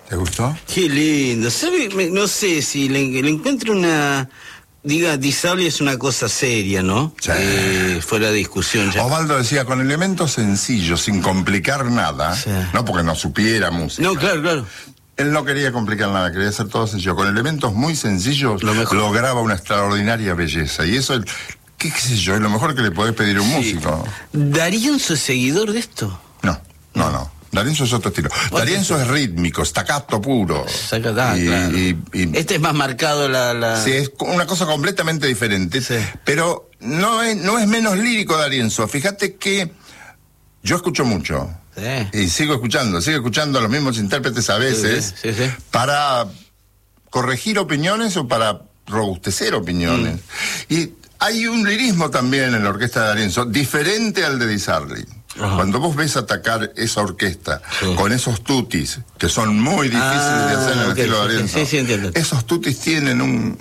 ¿Te gustó? Qué lindo. ¿Sabe? No sé si le encuentro una... Diga, Di Sarli es una cosa seria, ¿no? Sí. Fuera de discusión ya. Osvaldo decía, con elementos sencillos, sin complicar nada, Sí. no porque no supiera música. No, claro. Él no quería complicar nada, quería hacer todo sencillo. Con elementos muy sencillos Lo mejor. lograba una extraordinaria belleza. Y eso, qué sé yo, es lo mejor que le podés pedir a un músico. ¿D'Arienzo es seguidor de esto? No. D'Arienzo es otro estilo. D'Arienzo es rítmico, staccato puro. Claro. Y Este es más marcado la... Sí, es una cosa completamente diferente. Sí. Pero no es menos lírico D'Arienzo. Fíjate que yo escucho mucho. Sí. Y sigo escuchando a los mismos intérpretes a veces. Sí. Para corregir opiniones o para robustecer opiniones. Y hay un lirismo también en la orquesta de D'Arienzo, diferente al de Di Sarli. Ajá. Cuando vos ves atacar esa orquesta con esos tutis, que son muy difíciles de hacer en el estilo de D'Arienzo, sí, entiendo. esos tutis tienen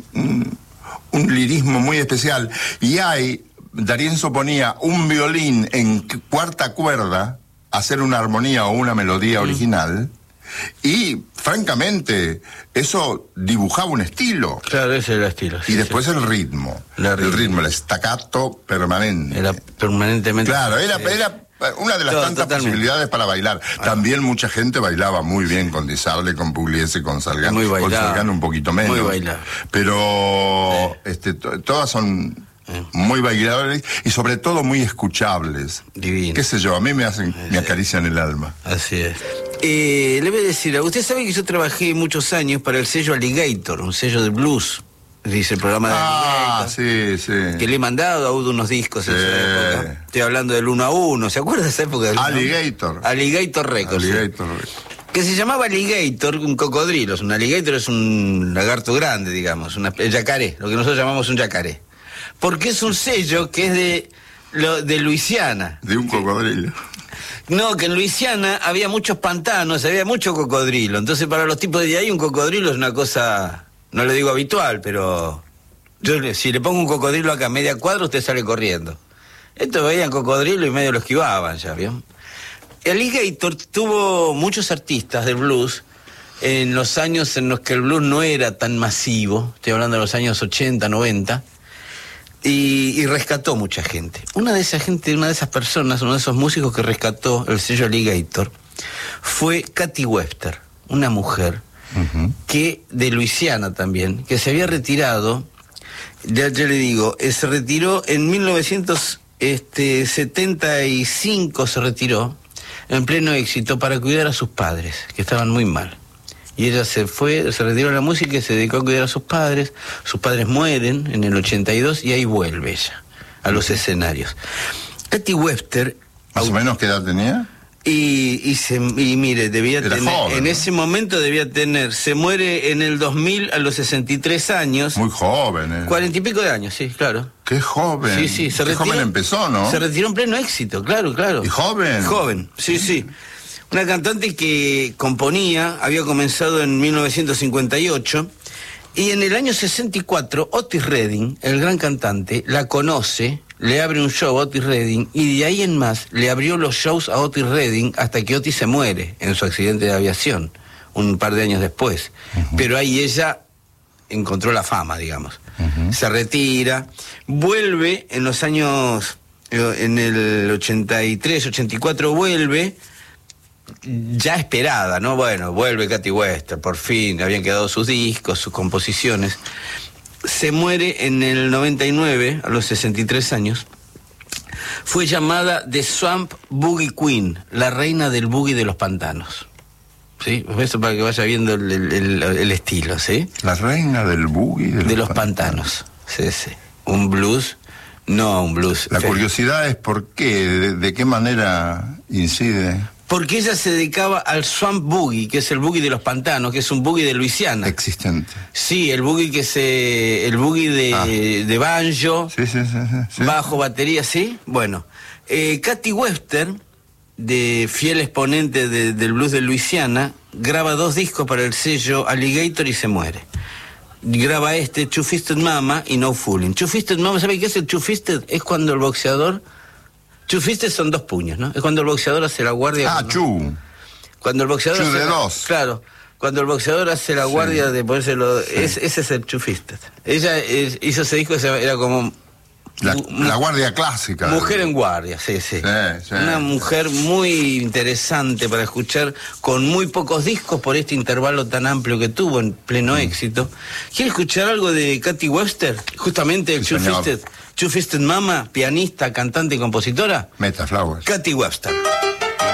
un lirismo muy especial. Y D'Arienzo ponía un violín en cuarta cuerda a hacer una armonía o una melodía original, y francamente eso dibujaba un estilo. Claro, ese era el estilo. Y después el ritmo. El staccato permanente. Era permanentemente... Claro, era una de las tantas posibilidades para bailar. También mucha gente bailaba muy bien con Di Sarli, con Pugliese, con Salgano. Muy bailable. Con Salgano un poquito menos. Muy bailable. Pero todas son muy bailables y sobre todo muy escuchables. Divino. Qué sé yo, a mí me acarician el alma. Así es. Le voy a decir, usted sabe que yo trabajé muchos años para el sello Alligator, un sello de blues. Dice el programa de Alligator. Sí. Que le he mandado a Udo unos discos en esa época. Estoy hablando del 1 a 1. ¿Se acuerda de esa época? Alligator. Alligator Records. Alligator Records. Que se llamaba Alligator, un cocodrilo. Un alligator es un lagarto grande, digamos. El yacaré, lo que nosotros llamamos un yacaré. Porque es un sello que es de Luisiana. De un cocodrilo. No, que en Luisiana había muchos pantanos, había mucho cocodrilo. Entonces para los tipos de ahí un cocodrilo es una cosa... No le digo habitual, pero si le pongo un cocodrilo acá a media cuadra, usted sale corriendo. Estos veían cocodrilo y medio lo esquivaban, ¿ya vio? Alligator tuvo muchos artistas del blues en los años en los que el blues no era tan masivo, estoy hablando de los años 80, 90, y rescató mucha gente. Una de esas personas, uno de esos músicos que rescató el sello Alligator, fue Katy Webster, una mujer que de Luisiana también, que se había retirado, ya le digo, se retiró en 1975, se retiró en pleno éxito para cuidar a sus padres, que estaban muy mal. Y ella se retiró de la música y se dedicó a cuidar a sus padres mueren en el 82 y ahí vuelve ella a los escenarios. Katy Webster... ¿Más o menos qué edad tenía? Y mire, debía Era tener, joven, en ¿no? ese momento se muere en el 2000 a los 63 años. Muy joven, 40 y pico de años, sí, claro. Qué joven. Sí, Qué joven empezó, ¿no? Se retiró en pleno éxito, claro. ¿Y joven? Joven, sí. Una cantante que componía, había comenzado en 1958, y en el año 64, Otis Redding, el gran cantante, la conoce, le abre un show a Otis Redding, y de ahí en más le abrió los shows a Otis Redding hasta que Otis se muere en su accidente de aviación, un par de años después. Pero ahí ella encontró la fama, digamos. Se retira, vuelve en los años, en el 83, 84 vuelve, ya esperada, ¿no? Bueno, vuelve Katy Webster, por fin, habían quedado sus discos, sus composiciones. Se muere en el 99, a los 63 años. Fue llamada The Swamp Boogie Queen, la reina del boogie de los pantanos. ¿Sí? Eso para que vaya viendo el estilo, ¿sí? La reina del boogie de los pantanos. Sí. Un blues, no un blues. La curiosidad es por qué, de qué manera incide. Porque ella se dedicaba al swamp boogie, que es el boogie de los pantanos, que es un boogie de Luisiana. Existente. Sí, el boogie el boogie de banjo, sí. bajo, batería, ¿sí? Bueno, Katy Webster, de fiel exponente del blues de Luisiana, graba 2 discos para el sello Alligator y se muere. Graba Two Fisted Mama y No Fooling. Two Fisted Mama, ¿sabe qué es el Two Fisted? Es cuando el boxeador... Two Fisted son 2 puños, ¿no? Es cuando el boxeador hace la guardia. Chu. Cuando el boxeador Chu de 2. Claro. Cuando el boxeador hace la guardia de ponérselo, ese es el Two Fisted. Ella hizo ese disco, era como... La guardia clásica. Mujer en guardia, sí. Una mujer muy interesante para escuchar, con muy pocos discos por este intervalo tan amplio que tuvo en pleno éxito. ¿Quiere escuchar algo de Katy Webster? Justamente el Two Fisted Mama, pianista, cantante y compositora. Meta Flowers. Katy Webster.